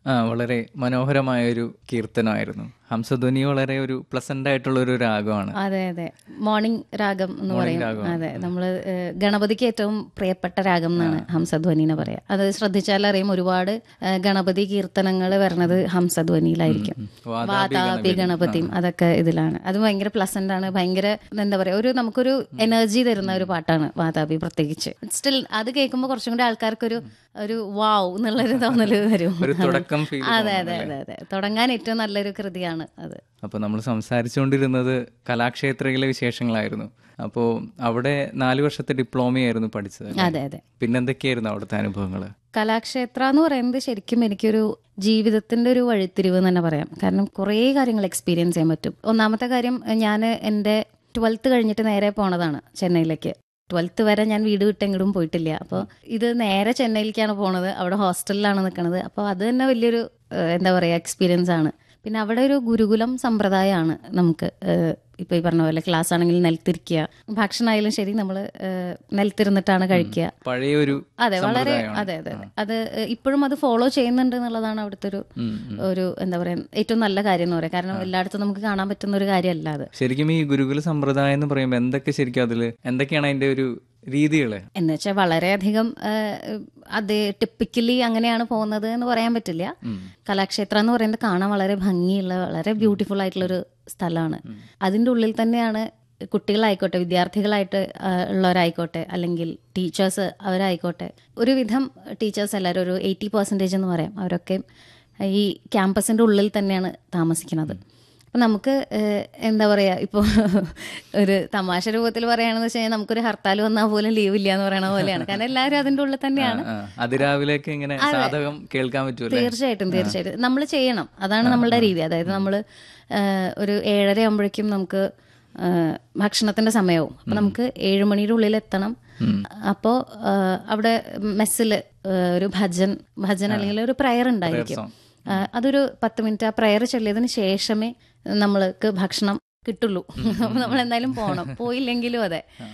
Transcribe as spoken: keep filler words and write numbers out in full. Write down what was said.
ആ വളരെ മനോഹരമായൊരു കീർത്തനമായിരുന്നു. ഹംസധ്വനി വളരെ ഒരു പ്ലസന്റ് ആയിട്ടുള്ള ഒരു രാഗമാണ്. അതെ അതെ, മോർണിംഗ് രാഗം എന്ന് പറയും. അതെ, നമ്മള് ഏഹ്, ഗണപതിക്ക് ഏറ്റവും പ്രിയപ്പെട്ട രാഗം എന്നാണ് ഹംസധ്വനിനെ പറയാം. അത് ശ്രദ്ധിച്ചാൽ അറിയും, ഒരുപാട് ഏഹ്, ഗണപതി കീർത്തനങ്ങൾ വരുന്നത് ഹംസധ്വനിയിലായിരിക്കും. വാതാപി ഗണപതിയും അതൊക്കെ ഇതിലാണ്. അത് ഭയങ്കര പ്ലസന്റ് ആണ്, ഭയങ്കര എന്താ പറയാ, ഒരു നമുക്കൊരു എനർജി തരുന്ന ഒരു പാട്ടാണ് വാതാപി പ്രത്യേകിച്ച്. സ്റ്റിൽ അത് കേൾക്കുമ്പോൾ കുറച്ചും കൂടി ആൾക്കാർക്കൊരു ഒരു വാവ് എന്നുള്ളൊരു തോന്നല് വരും. അതെ അതെ അതെ അതെ, തുടങ്ങാൻ ഏറ്റവും നല്ലൊരു കൃതിയാണ് അത്. അപ്പോൾ നമ്മൾ സംസാരിച്ചുകൊണ്ടിരുന്നത് കലാക്ഷേത്രയിലെ വിശേഷങ്ങളായിരുന്നു. അപ്പോൾ അവിടെ നാല് വർഷത്തെ ഡിപ്ലോമയായിരുന്നു പഠിച്ചത്. അതെ അതെ. പിന്നെന്തൊക്കെയായിരുന്നു അവിടുത്തെ അനുഭവങ്ങൾ? കലാക്ഷേത്ര എന്ന് പറയുന്നത് ശരിക്കും എനിക്കൊരു ജീവിതത്തിന്റെ ഒരു വഴിത്തിരിവ് എന്ന് തന്നെ പറയാം. കാരണം കുറേ കാര്യങ്ങൾ എക്സ്പീരിയൻസ് ചെയ്യാൻ പറ്റും. ഒന്നാമത്തെ കാര്യം, ഞാൻ എൻ്റെ ട്വൽത്ത് കഴിഞ്ഞിട്ട് നേരെ പോണതാണ് ചെന്നൈയിലേക്ക്. ട്വൽത്ത് വരെ ഞാൻ വീട് വിട്ടെങ്കിലും പോയിട്ടില്ല. അപ്പോൾ ഇത് നേരെ ചെന്നൈയിലേക്കാണ് പോണത്. അവിടെ ഹോസ്റ്റലിലാണ് നിൽക്കുന്നത്. അപ്പോൾ അത് തന്നെ വലിയൊരു എന്താ പറയുക എക്സ്പീരിയൻസ് ആണ്. പിന്നെ അവിടെ ഒരു ഗുരുകുലം സമ്പ്രദായമാണ്. നമുക്ക് ഇപ്പോൾ ഈ പറഞ്ഞ പോലെ ക്ലാസ് ആണെങ്കിൽ നിലത്തിരിക്കുക, ഭക്ഷണമായാലും ശരി നമ്മൾ നിലത്തിരുന്നിട്ടാണ് കഴിക്കുക. പഴയൊരു അതെ, വളരെ അതെ അതെ അത് ഇപ്പോഴും അത് ഫോളോ ചെയ്യുന്നുണ്ട് എന്നുള്ളതാണ് അവിടുത്തെ ഒരു ഒരു എന്താ പറയുക ഏറ്റവും നല്ല കാര്യം എന്ന് പറയാം. കാരണം എല്ലായിടത്തും നമുക്ക് കാണാൻ പറ്റുന്ന ഒരു കാര്യമല്ല അത്. ശരിക്കും ഈ ഗുരുകുല സമ്പ്രദായം എന്ന് പറയുമ്പോൾ എന്തൊക്കെ ശരിക്കും അതിൽ എന്തൊക്കെയാണ് അതിന്റെ ഒരു രീതികള് എന്ന് വെച്ചാൽ വളരെയധികം അത് ടിപ്പിക്കലി അങ്ങനെയാണ് പോകുന്നത് എന്ന് പറയാൻ പറ്റില്ല. കലാക്ഷേത്ര എന്ന് പറയുന്നത് കാണാൻ വളരെ ഭംഗിയുള്ള, വളരെ ബ്യൂട്ടിഫുൾ ആയിട്ടുള്ളൊരു സ്ഥലമാണ്. അതിൻ്റെ ഉള്ളിൽ തന്നെയാണ് കുട്ടികളായിക്കോട്ടെ, വിദ്യാർത്ഥികളായിട്ട് ഉള്ളവരായിക്കോട്ടെ, അല്ലെങ്കിൽ ടീച്ചേഴ്സ് അവരായിക്കോട്ടെ, ഒരുവിധം ടീച്ചേഴ്സ് എല്ലാവരും ഒരു എയ്റ്റി പെർസെൻറ്റേജ് എന്ന് പറയാം, അവരൊക്കെ ഈ ക്യാമ്പസിൻ്റെ ഉള്ളിൽ തന്നെയാണ് താമസിക്കുന്നത്. അപ്പം നമുക്ക് എന്താ പറയുക, ഇപ്പോൾ ഒരു തമാശ രൂപത്തിൽ പറയുകയാണെന്ന് വെച്ച് കഴിഞ്ഞാൽ നമുക്കൊരു ഹർത്താൽ വന്നാൽ പോലും ലീവ് ഇല്ല എന്ന് പറയുന്ന പോലെയാണ്. കാരണം എല്ലാവരും അതിൻ്റെ ഉള്ളിൽ തന്നെയാണ്. അതിരാവിലേക്ക് ഇങ്ങനെ സാധകം കേൾക്കാൻ പറ്റുമല്ലോ. തീർച്ചയായിട്ടും തീർച്ചയായിട്ടും നമ്മൾ ചെയ്യണം, അതാണ് നമ്മളുടെ രീതി. അതായത് നമ്മൾ ഒരു ഏഴര ആകുമ്പോഴേക്കും നമുക്ക് ഭക്ഷണത്തിന്റെ സമയവും, അപ്പം നമുക്ക് ഏഴുമണിയുടെ ഉള്ളിൽ എത്തണം. അപ്പോൾ അവിടെ മെസ്സിൽ ഒരു ഭജൻ ഭജൻ അല്ലെങ്കിൽ ഒരു പ്രയർ ഉണ്ടായിരിക്കും. അതൊരു പത്ത് മിനിറ്റ് ആ പ്രയർ ചൊല്ലിയതിന് ശേഷമേ നമ്മൾക്ക് ഭക്ഷണം കിട്ടുള്ളൂ. അപ്പം നമ്മൾ എന്തായാലും പോകണം, പോയില്ലെങ്കിലും അതെ.